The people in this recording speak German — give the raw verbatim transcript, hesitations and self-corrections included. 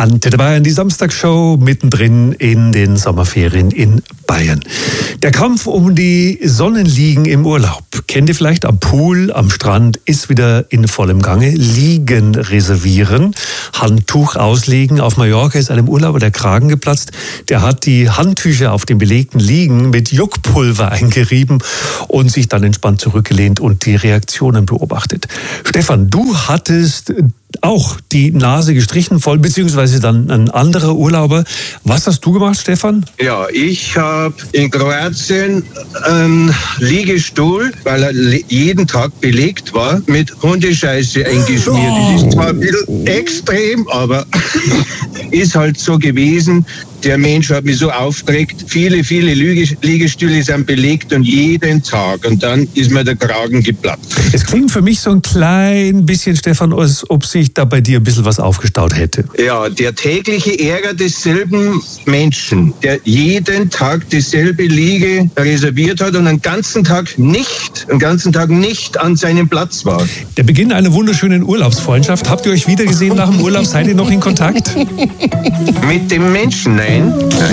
Antenne Bayern, die Samstagsshow mittendrin in den Sommerferien in Bayern. Der Kampf um die Sonnenliegen im Urlaub, kennt ihr vielleicht am Pool, am Strand, ist wieder in vollem Gange. Liegen reservieren, Handtuch auslegen. Auf Mallorca ist einem Urlauber der Kragen geplatzt. Der hat die Handtücher auf den belegten Liegen mit Juckpulver eingerieben und sich dann entspannt zurückgelehnt und die Reaktionen beobachtet. Stefan, du hattest auch die Nase gestrichen voll, beziehungsweise dann ein anderer Urlauber. Was hast du gemacht, Stefan? Ja, ich habe in Kroatien einen Liegestuhl, weil er jeden Tag belegt war, mit Hundescheiße eingeschmiert. Oh. Das ist zwar ein bisschen extrem, aber ist halt so gewesen. Der Mensch hat mich so aufgeregt. Viele, viele Liegestühle sind belegt und jeden Tag. Und dann ist mir der Kragen geplatzt. Es klingt für mich so ein klein bisschen, Stefan, als ob sich da bei dir ein bisschen was aufgestaut hätte. Ja, der tägliche Ärger desselben Menschen, der jeden Tag dieselbe Liege reserviert hat und einen ganzen Tag nicht, einen ganzen Tag nicht an seinem Platz war. Der Beginn einer wunderschönen Urlaubsfreundschaft. Habt ihr euch wiedergesehen nach dem Urlaub? Seid ihr noch in Kontakt? Mit dem Menschen, nein. Nein.